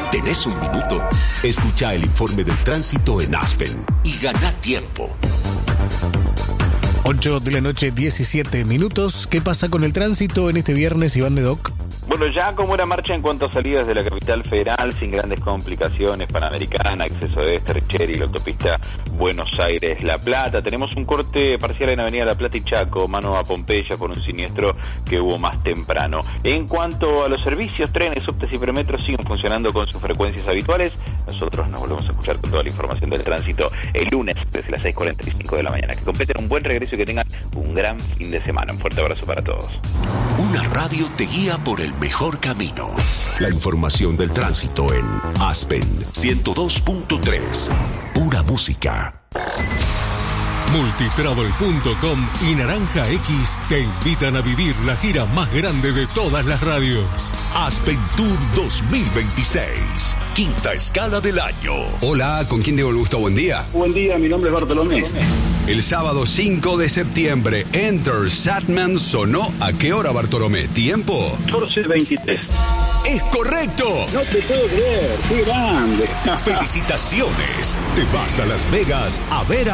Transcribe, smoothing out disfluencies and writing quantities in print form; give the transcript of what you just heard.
¿Tenés un minuto? Escucha el informe del tránsito en Aspen y gana tiempo. 8 de la noche, 17 minutos. ¿Qué pasa con el tránsito en este viernes, Iván de Doc? Bueno, ya como una marcha en cuanto a salidas de la capital federal, sin grandes complicaciones, Panamericana, acceso de Richeri, la autopista Buenos Aires-La Plata. Tenemos un corte parcial en Avenida La Plata y Chaco, mano a Pompeya, por un siniestro que hubo más temprano. En cuanto a los servicios, trenes, subtes y premetros siguen funcionando con sus frecuencias habituales. Nosotros nos volvemos a escuchar con toda la información del tránsito el lunes desde las 6:45 de la mañana. Que completen un buen regreso y que tengan un gran fin de semana. Un fuerte abrazo para todos. Una radio te guía por el mejor camino. La información del tránsito en Aspen 102.3. Pura música. Multitravel.com y Naranja X te invitan a vivir la gira más grande de todas las radios. Aspen Tour 2026. Quinta escala del año. Hola, ¿con quién tengo el gusto? Buen día. Buen día, mi nombre es Bartolomé. El sábado 5 de septiembre, Enter Satman sonó. ¿A qué hora, Bartolomé? ¿Tiempo? 14:23. ¡Es correcto! No te puedo creer, qué grande. Felicitaciones. Te vas a Las Vegas a ver a